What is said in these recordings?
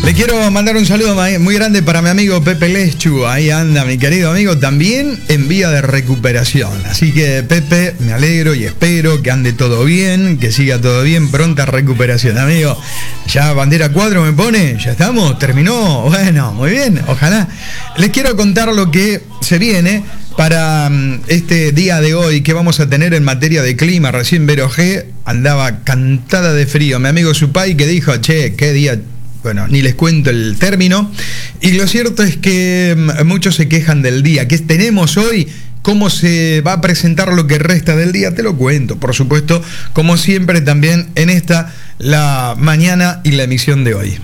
Le quiero mandar un saludo muy grande para mi amigo Pepe Lechu. Ahí anda mi querido amigo, también en vía de recuperación. Así que Pepe, me alegro y espero que ande todo bien, que siga todo bien, pronta recuperación, amigo. Ya bandera 4 me pone, ya estamos, terminó. Bueno, muy bien, ojalá. Les quiero contar lo que se viene para este día de hoy, que vamos a tener en materia de clima. Recién Vero G andaba cantada de frío. Mi amigo Supay que dijo, che, qué día. Bueno, ni les cuento el término. Y lo cierto es que muchos se quejan del día que tenemos hoy. ¿Cómo se va a presentar lo que resta del día? Te lo cuento, por supuesto, como siempre también en esta, la mañana y la emisión de hoy.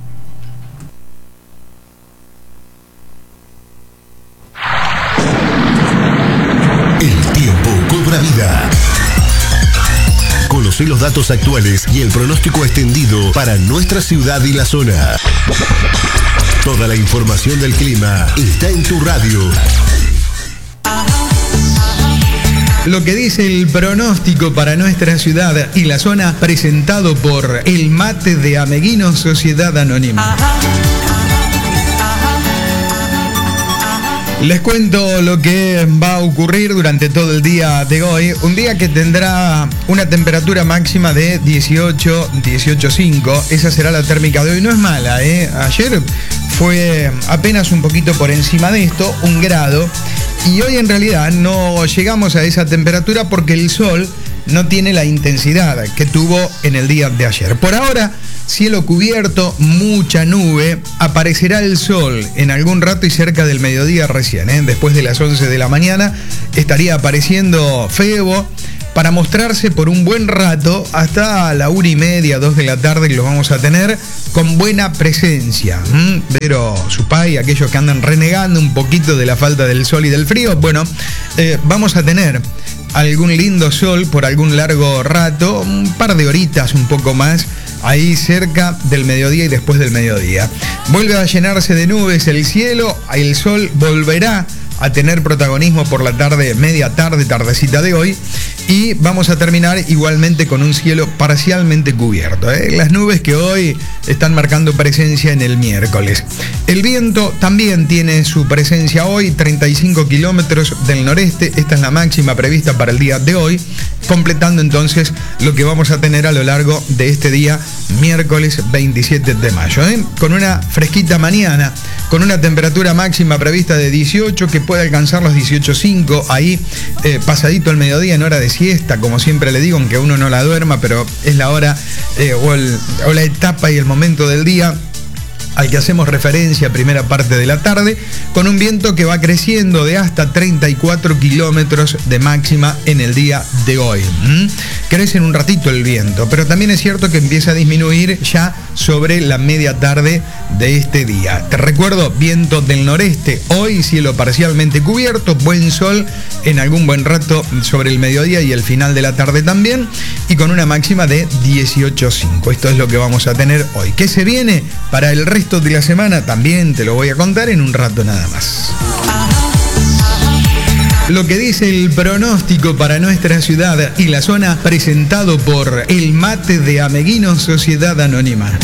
El tiempo cobra vida. Conoce los datos actuales y el pronóstico extendido para nuestra ciudad y la zona. Toda la información del clima está en tu radio. Lo que dice el pronóstico para nuestra ciudad y la zona, presentado por El Mate de Ameguinos Sociedad Anónima. Les cuento lo que va a ocurrir durante todo el día de hoy. Un día que tendrá una temperatura máxima de 18,5. Esa será la térmica de hoy. No es mala, ¿eh? Ayer fue apenas un poquito por encima de esto, 1 grado. Y hoy en realidad no llegamos a esa temperatura porque el sol no tiene la intensidad que tuvo en el día de ayer. Por ahora, cielo cubierto, mucha nube, aparecerá el sol en algún rato y cerca del mediodía recién, ¿eh? Después de las 11 de la mañana estaría apareciendo Febo para mostrarse por un buen rato hasta la 1:30, 2 de la tarde, que lo vamos a tener con buena presencia. Pero Supay, aquellos que andan renegando un poquito de la falta del sol y del frío, bueno, vamos a tener algún lindo sol por algún largo rato, un par de horitas, un poco más, ahí cerca del mediodía y después del mediodía. Vuelve a llenarse de nubes el cielo, el sol volverá a tener protagonismo por la tarde, media tarde, tardecita de hoy, y vamos a terminar igualmente con un cielo parcialmente cubierto, ¿eh? Las nubes que hoy están marcando presencia en el miércoles. El viento también tiene su presencia hoy, 35 kilómetros del noreste. Esta es la máxima prevista para el día de hoy, completando entonces lo que vamos a tener a lo largo de este día, miércoles 27 de mayo, ¿eh? Con una fresquita mañana, con una temperatura máxima prevista de 18, que puede alcanzar los 18,5, ahí pasadito el mediodía en hora de siesta, como siempre le digo, aunque uno no la duerma, pero es la hora o la etapa y el momento del día al que hacemos referencia, primera parte de la tarde, con un viento que va creciendo de hasta 34 kilómetros de máxima en el día de hoy. Crece en un ratito el viento, pero también es cierto que empieza a disminuir ya sobre la media tarde de este día. Te recuerdo, viento del noreste, hoy cielo parcialmente cubierto, buen sol en algún buen rato sobre el mediodía y el final de la tarde también, y con una máxima de 18,5. Esto es lo que vamos a tener hoy. ¿Qué se viene para el resto de la semana? También te lo voy a contar en un rato nada más. Lo que dice el pronóstico para nuestra ciudad y la zona, presentado por El Mate de Ameguinos Sociedad Anónima.